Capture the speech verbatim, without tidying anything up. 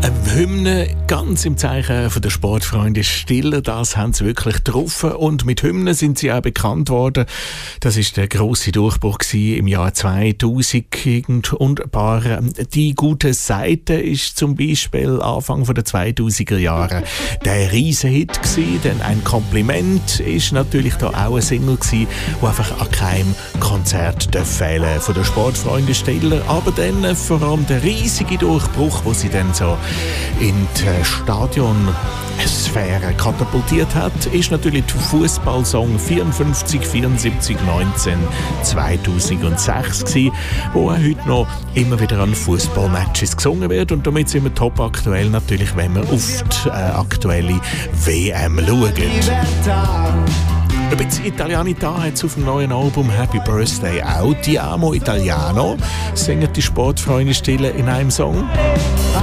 Eine Hymne ganz im Zeichen von der Sportfreunde Stiller, das haben sie wirklich getroffen. Und mit Hymnen sind sie auch bekannt worden. Das ist der grosse Durchbruch gewesen im Jahr zweitausend und ein paar. Die gute Seite ist zum Beispiel Anfang der zweitausender Jahre der Riesenhit gewesen, denn ein Kompliment ist natürlich da auch eine Single gewesen, die einfach an keinem Konzert fehlen von der Sportfreunde Stiller. Aber dann vor allem der riesige Durchbruch, wo sie dann so in die Stadionsphäre katapultiert hat, ist natürlich der Fußballsong vierundfünfzig, vierundsiebzig, neunzehn, zweitausendsechs gewesen, wo auch heute noch immer wieder an Fußballmatches gesungen wird. Und damit sind wir top aktuell natürlich, wenn wir auf die äh, aktuelle W M schauen. Ein bisschen Italianità hat es auf dem neuen Album Happy Birthday auch. Ti amo Italiano singen die Sportfreunde Stiller in einem Song.